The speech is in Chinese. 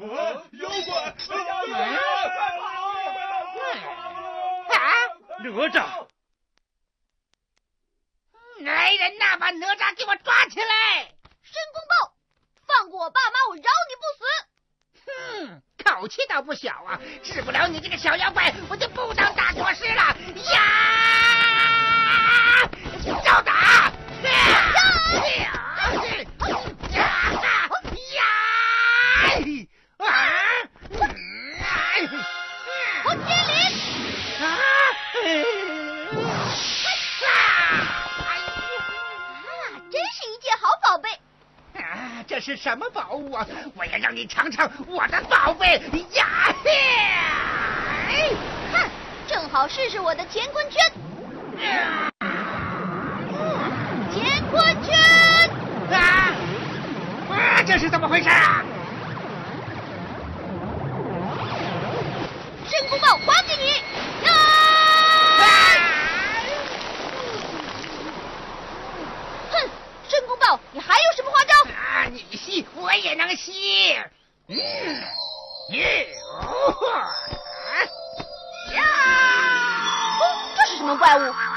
妖怪！ 哪吒！ 来人呐，把哪吒给我抓起来！ 申公豹，放过我爸妈，我饶你不死。 口气倒不小啊！治不了你这个小妖怪，我就不当大国师了呀！招打！ 我接灵！真是一件好宝贝。 这是什么宝物啊？我要让你尝尝我的宝贝呀！ 看，正好试试我的乾坤圈。乾坤圈！ 这是怎么回事啊？ 申公豹还给你！哼，申公豹，你还有什么花招？ 你吸，我也能吸。 这是什么怪物？